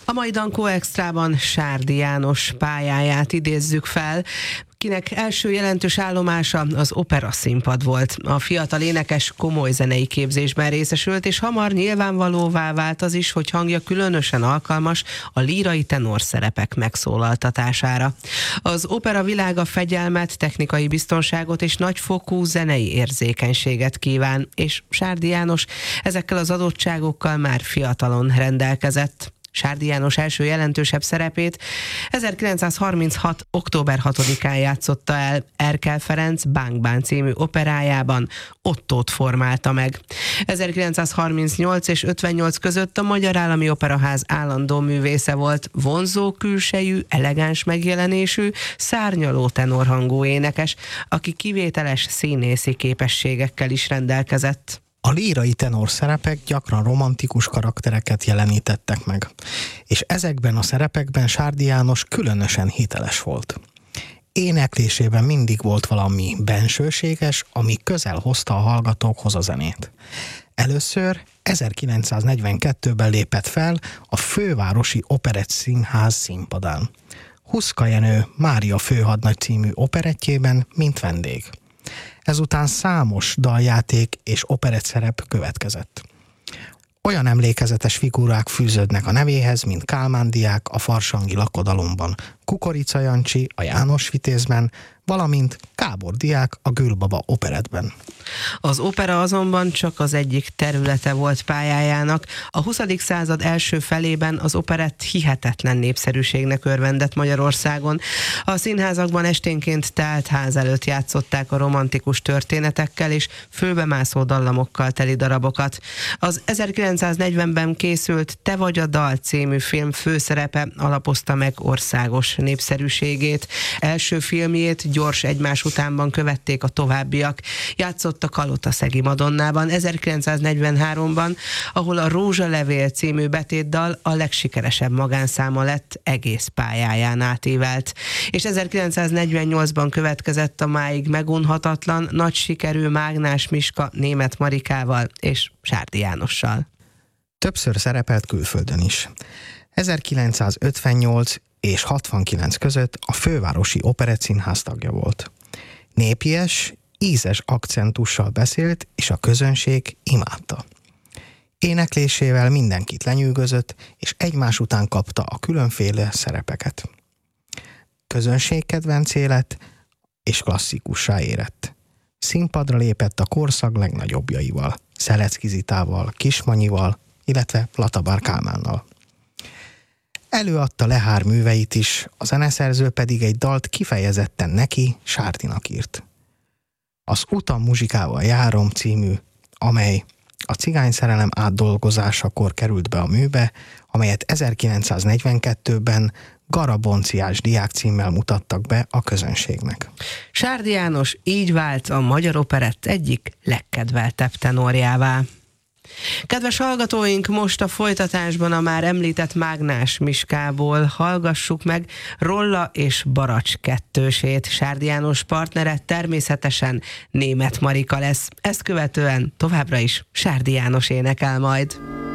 A mai Dankó Extrában Sárdi János pályáját idézzük fel, kinek első jelentős állomása az opera színpad volt. A fiatal énekes komoly zenei képzésben részesült, és hamar nyilvánvalóvá vált az is, hogy hangja különösen alkalmas a lírai tenor szerepek megszólaltatására. Az opera világa fegyelmet, technikai biztonságot és nagyfokú zenei érzékenységet kíván, és Sárdi János ezekkel az adottságokkal már fiatalon rendelkezett. Sárdi János első jelentősebb szerepét 1936. október 6-án játszotta el Erkel Ferenc Bánk Bán című operájában, Ottót formálta meg. 1938 és 58 között a Magyar Állami Operaház állandó művésze volt, vonzó külsejű, elegáns megjelenésű, szárnyaló tenorhangú énekes, aki kivételes színészi képességekkel is rendelkezett. A lírai tenor szerepek gyakran romantikus karaktereket jelenítettek meg, és ezekben a szerepekben Sárdi János különösen hiteles volt. Éneklésében mindig volt valami bensőséges, ami közel hozta a hallgatókhoz a zenét. Először 1942-ben lépett fel a Fővárosi Operett Színház színpadán. Huszka Jenő Mária főhadnagy című operettjében, mint vendég. Ezután számos daljáték és operett szerep következett. Olyan emlékezetes figurák fűződnek a nevéhez, mint Kálmán diák a Farsangi lakodalomban, Kukorica Jancsi a János Vitézben, valamint Kábor diák a Gülbaba operettben. Az opera azonban csak az egyik területe volt pályájának. A 20. század első felében az operett hihetetlen népszerűségnek örvendett Magyarországon. A színházakban esténként telt ház előtt játszották a romantikus történetekkel és fülbemászó dallamokkal teli darabokat. Az 1940-ben készült Te vagy a dal című film főszerepe alapozta meg országos népszerűségét. Első filmjét gyors egymás utánban követték a továbbiak. Játszott a Kalotaszegi Madonnában 1943-ban, ahol a Rózsalevél című betétdal a legsikeresebb magánszáma lett, egész pályáján átívelt. És 1948-ban következett a máig megunhatatlan, nagy sikerű Mágnás Miska Németh Marikával és Sárdi Jánossal. Többször szerepelt külföldön is. 1958 és 69 között a Fővárosi Operettszínház tagja volt. Népies, ízes akcentussal beszélt, és a közönség imádta. Éneklésével mindenkit lenyűgözött, és egymás után kapta a különféle szerepeket. Közönségkedvencé lett, és klasszikussá érett. Színpadra lépett a korszak legnagyobbjaival, Szelecki Zitával, Kismanyival, illetve Latabár Kálmánnal. Előadta Lehár műveit is, a zeneszerző pedig egy dalt kifejezetten neki, Sárdinak írt. Az Utam muzsikával járom című, amely a cigányszerelem átdolgozásakor került be a műbe, amelyet 1942-ben Garabonciás diák címmel mutattak be a közönségnek. Sárdi János így vált a magyar operett egyik legkedveltebb tenorjává. Kedves hallgatóink, most a folytatásban a már említett Mágnás Miskából hallgassuk meg Rolla és Baracs kettősét. Sárdi János partnere természetesen Németh Marika lesz. Ezt követően továbbra is Sárdi János énekel majd.